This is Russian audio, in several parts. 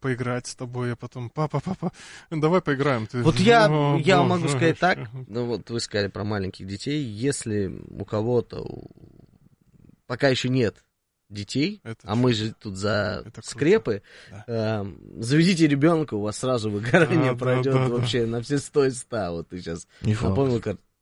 поиграть с тобой, а потом, папа, давай поиграем. Ты, вот я могу сказать так, ну вот вы сказали про маленьких детей, если у кого-то пока еще нет детей, мы же тут за скрепы, да. Заведите ребенка, у вас сразу выгорание пройдет вообще на все 100 из 100. Вот ты сейчас напомнил.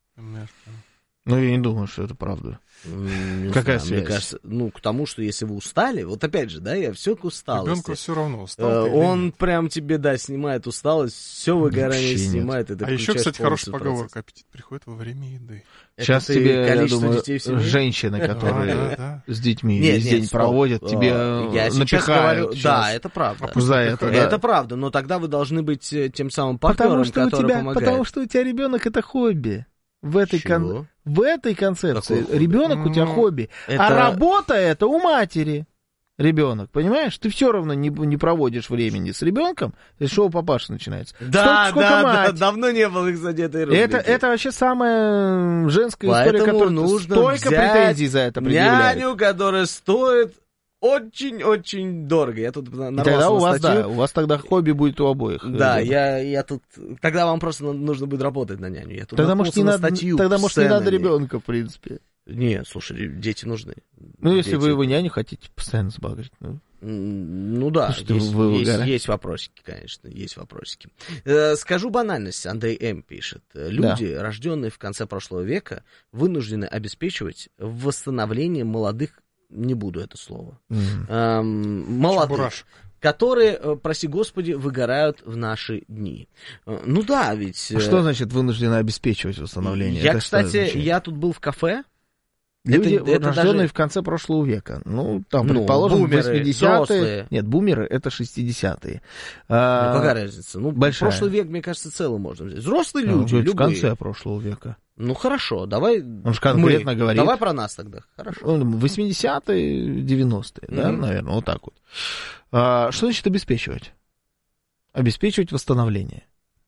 Ну, я не думаю, что это правда. Какая связь? Мне кажется, к тому, что если вы устали, вот опять же, да, я все к усталости. Ребенку все равно устал. Он прям тебе, снимает усталость, все выгорание снимает. А еще, кстати, хорошая поговорка: аппетит приходит во время еды. Сейчас тебе, я думаю, женщины, которые с детьми весь день проводят, тебе напихают. Да, это правда. Это правда, но тогда вы должны быть тем самым партнером, который помогает. Потому что у тебя ребенок — это хобби. В этой концепции ребенок у тебя хобби, а работа это у матери ребенок, понимаешь? Ты все равно не проводишь времени с ребенком, и шоу папаша начинается. Да, давно не было, кстати, этой рубрики. Это вообще самая женская история, которая столько претензий за это предъявляет. Няню, которая стоит очень-очень дорого. Я тут тогда у вас тогда хобби будет у обоих. Да, я тут... Тогда вам просто нужно будет работать на няню. Я тут тогда, может, не надо ребенка, в принципе. Не, слушай, дети нужны. Ну, если вы его няню хотите постоянно сбагрить. Ну да, есть вопросики, конечно, есть вопросики. Скажу банальность, Андрей М. пишет. Люди, рожденные в конце прошлого века, вынуждены обеспечивать восстановление молодых, не буду это слово, молодых, которые, прости господи, выгорают в наши дни. Ну да, ведь... А что значит вынуждены обеспечивать восстановление? Я тут был в кафе. Люди, рожденные в конце прошлого века. Ну, там, предположим, бумеры, 80-е. взрослые. Нет, бумеры — это 60-е. Какая разница? большая. Прошлый век, мне кажется, целым можно взять. Взрослые люди, любые. В конце прошлого века. Ну, хорошо, давай... Он же конкретно говорит. Давай про нас тогда, хорошо. 80-е, 90-е, да, наверное, вот так вот. Что значит обеспечивать? Обеспечивать восстановление.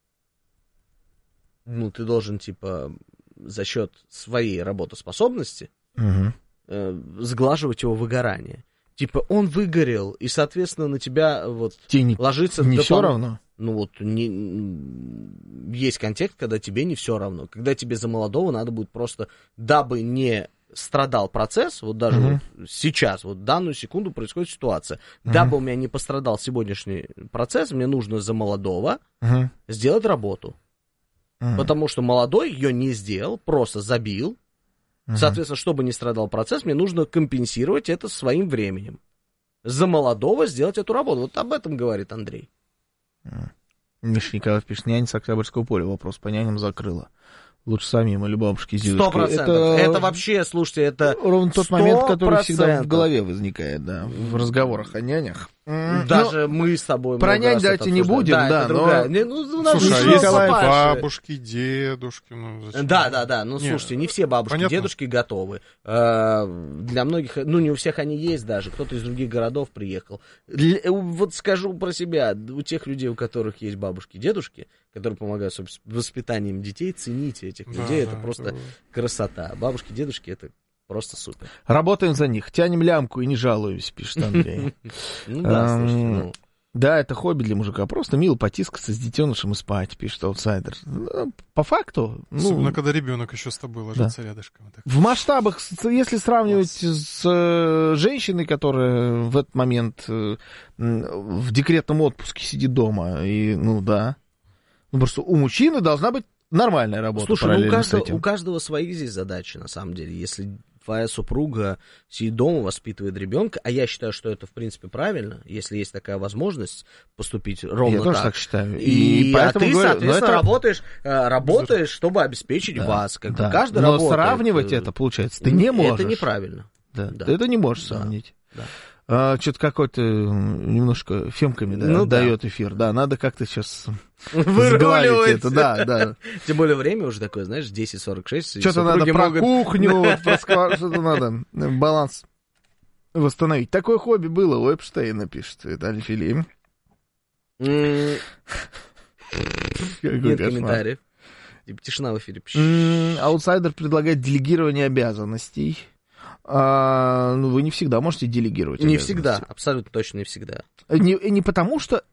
Ну, ты должен, за счет своей работоспособности сглаживать его выгорание. Он выгорел, и, соответственно, на тебя ложится... Не все равно? Ну, есть контекст, когда тебе не все равно. Когда тебе за молодого надо будет просто, дабы не страдал процесс, даже сейчас, данную секунду происходит ситуация, дабы у меня не пострадал сегодняшний процесс, мне нужно за молодого сделать работу. Потому что молодой ее не сделал, просто забил. Соответственно, чтобы не страдал процесс, мне нужно компенсировать это своим временем. За молодого сделать эту работу. Вот об этом говорит Андрей. Миша Николаев пишет: няня с Октябрьского поля. Вопрос по няням закрыла. Лучше самим или бабушке с дедушкой. 100%. Это вообще, слушайте, это ровно тот момент, который всегда в голове возникает, в разговорах о нянях. Даже мы с тобой... Про нянь давайте не будем, но... Слушай, есть бабушки, дедушки... Да, слушайте, не все бабушки, дедушки готовы. Для многих, не у всех они есть даже, кто-то из других городов приехал. Вот скажу про себя, у тех людей, у которых есть бабушки, дедушки, которые помогают с воспитанием детей, цените этих людей, это просто красота. Бабушки, дедушки, это... Просто супер. Работаем за них, тянем лямку и не жалуюсь, пишет Андрей. Да, это хобби для мужика. Просто мило потискаться с детенышем и спать, пишет аутсайдер. По факту... Особенно, когда ребенок еще с тобой ложится рядышком. В масштабах, если сравнивать с женщиной, которая в этот момент в декретном отпуске сидит дома, и, просто у мужчины должна быть нормальная работа. Слушай, у каждого свои здесь задачи, на самом деле. Если твоя супруга сидит дома, воспитывает ребенка, а я считаю, что это, в принципе, правильно, если есть такая возможность поступить ровно так. Я тоже так считаю. И поэтому ты, соответственно, работаешь, чтобы обеспечить вас. Каждый но работает. Сравнивать это, получается, ты не можешь. Это неправильно. Да. Ты это не можешь сравнить. Да. Что-то какой-то немножко фемками дает эфир. Да, надо как-то сейчас выруливать это. Да. Тем более время уже такое, знаешь, 10:46. Что-то надо про кухню, что-то надо баланс восстановить. Такое хобби было у Эпштейна, пишет Виталий Филим. Нет комментариев. Тишина в эфире. Аутсайдер предлагает делегирование обязанностей. Вы не всегда можете делегировать. Не всегда, абсолютно точно не всегда. Не потому что